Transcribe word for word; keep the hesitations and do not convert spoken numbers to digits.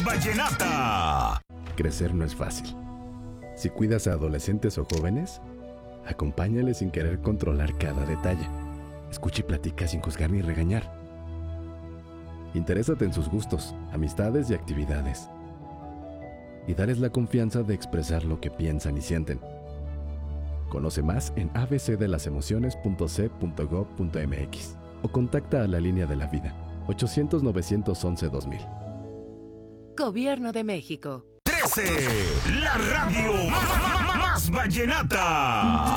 más vallenata. Crecer no es fácil. Si cuidas a adolescentes o jóvenes, acompáñales sin querer controlar cada detalle. Escucha y platica sin juzgar ni regañar. Interésate en sus gustos, amistades y actividades. Y darles la confianza de expresar lo que piensan y sienten. Conoce más en a b c de las emociones punto c punto gov punto m x o contacta a la Línea de la Vida ochocientos, novecientos once, dos mil. Gobierno de México. trece. La radio más, más vallenata.